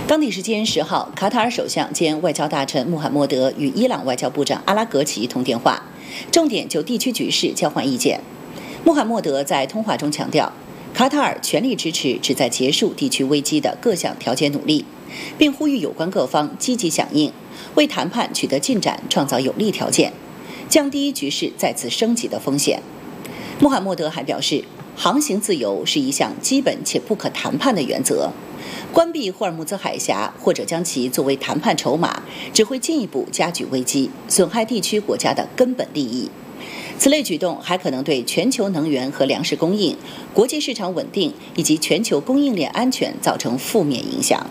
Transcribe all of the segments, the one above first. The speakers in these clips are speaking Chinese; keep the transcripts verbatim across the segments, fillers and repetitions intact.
当地时间十号，卡塔尔首相兼外交大臣穆罕默德与伊朗外交部长阿拉格齐通电话，重点就地区局势交换意见。穆罕默德在通话中强调，卡塔尔全力支持旨在结束地区危机的各项调解努力，并呼吁有关各方积极响应，为谈判取得进展创造有利条件，降低局势再次升级的风险。穆罕默德还表示，航行自由是一项基本且不可谈判的原则。关闭霍尔木兹海峡或者将其作为谈判筹码，只会进一步加剧危机，损害地区国家的根本利益。此类举动还可能对全球能源和粮食供应、国际市场稳定以及全球供应链安全造成负面影响。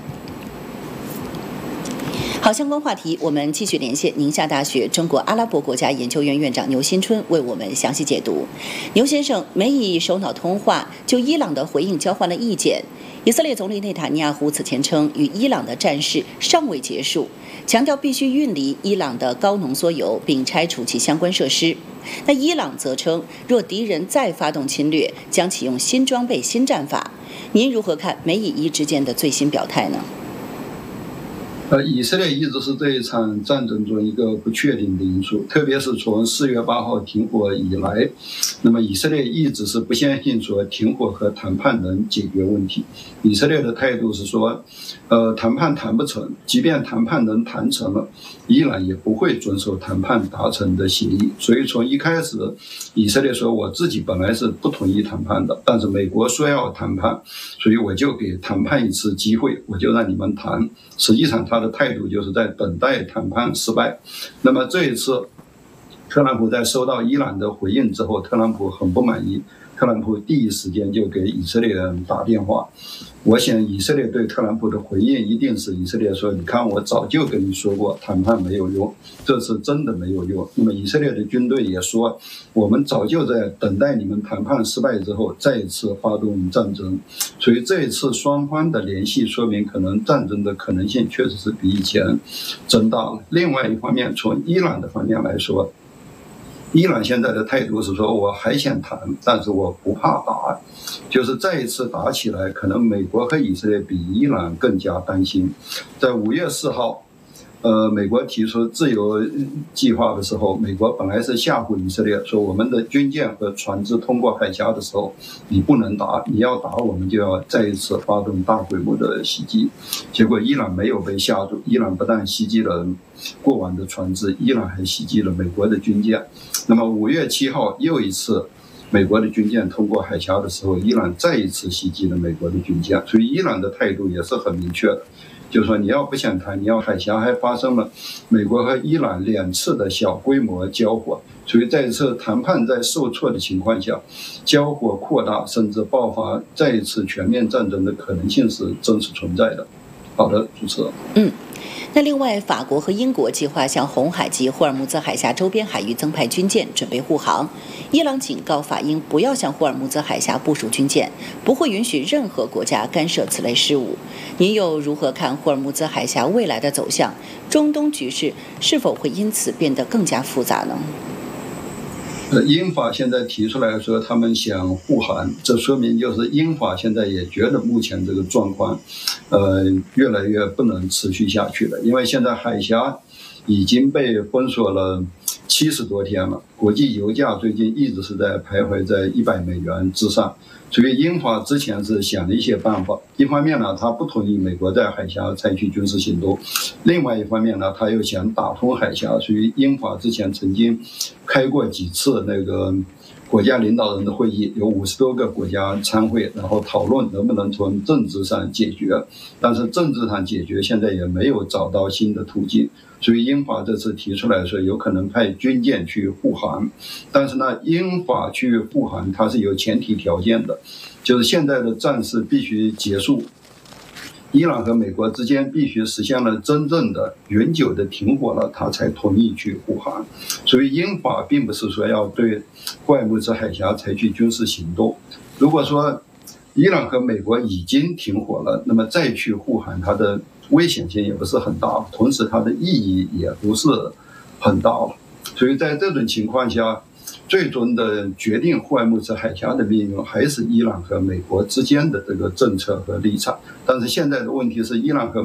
好，相关话题我们继续连线宁夏大学中国阿拉伯国家研究院院长牛新春为我们详细解读。牛先生，美以首脑通话就伊朗的回应交换了意见。以色列总理内塔尼亚胡此前称，与伊朗的战事尚未结束，强调必须运离伊朗的高浓缩铀，并拆除其相关设施。那伊朗则称，若敌人再发动侵略，将启用新装备、新战法。您如何看美以伊之间的最新表态呢？ 呃，以色列一直是这一场战争中一个不确定的因素，特别是从四月八号停火以来，那么以色列一直是不相信说停火和谈判能解决问题。以色列的态度是说，呃，谈判谈不成，即便谈判能谈成了，伊朗也不会遵守谈判达成的协议。所以从一开始，以色列说我自己本来是不同意谈判的，但是美国说要谈判，所以我就给谈判一次机会，我就让你们谈。实际上他的态度就是在等待谈判失败。那么这一次，特朗普在收到伊朗的回应之后，特朗普很不满意，特朗普第一时间就给以色列人打电话。我想以色列对特朗普的回应一定是以色列说，你看我早就跟你说过谈判没有用，这次真的没有用。那么以色列的军队也说，我们早就在等待你们谈判失败之后再一次发动战争。所以这一次双方的联系说明可能战争的可能性确实是比以前增大了。另外一方面，从伊朗的方面来说，伊朗现在的态度是说，我还想谈，但是我不怕打，就是再一次打起来，可能美国和以色列比伊朗更加担心。在五月四号，呃，美国提出自由计划的时候，美国本来是吓唬以色列，说我们的军舰和船只通过海峡的时候，你不能打，你要打我们就要再一次发动大规模的袭击。结果伊朗没有被吓住，伊朗不但袭击了过往的船只，伊朗还袭击了美国的军舰。那么五月七号又一次美国的军舰通过海峡的时候，伊朗再一次袭击了美国的军舰。所以伊朗的态度也是很明确的，就是说你要不想谈，你要海峡还发生了美国和伊朗两次的小规模交火。所以在这次谈判在受挫的情况下，交火扩大甚至爆发再一次全面战争的可能性是真实存在的。好的，主持人。 嗯。那另外，法国和英国计划向红海及霍尔木兹海峡周边海域增派军舰，准备护航。伊朗警告法英不要向霍尔木兹海峡部署军舰，不会允许任何国家干涉此类事务。您又如何看霍尔木兹海峡未来的走向？中东局势是否会因此变得更加复杂呢？ 呃，英法现在提出来说他们想护航，这说明就是英法现在也觉得目前这个状况，呃，越来越不能持续下去了。因为现在海峡已经被封锁了七十多天了，国际油价最近一直是在徘徊在一百美元之上。所以英法之前是想了一些办法，一方面呢，他不同意美国在海峡采取军事行动；另外一方面呢，他又想打通海峡。所以英法之前曾经开过几次那个国家领导人的会议，有五十多个国家参会，然后讨论能不能从政治上解决。但是政治上解决现在也没有找到新的途径。所以英法这次提出来说有可能派军舰去护航，但是呢，英法去护航它是有前提条件的，就是现在的战事必须结束，伊朗和美国之间必须实现了真正的永久的停火了，他才同意去护航。所以英法并不是说要对霍尔木兹海峡采取军事行动。如果说伊朗和美国已经停火了，那么再去护航，它的危险性也不是很大，同时它的意义也不是很大了。所以在这种情况下，最终的决定霍尔木兹海峡的命运还是伊朗和美国之间的这个政策和立场。但是现在的问题是，伊朗和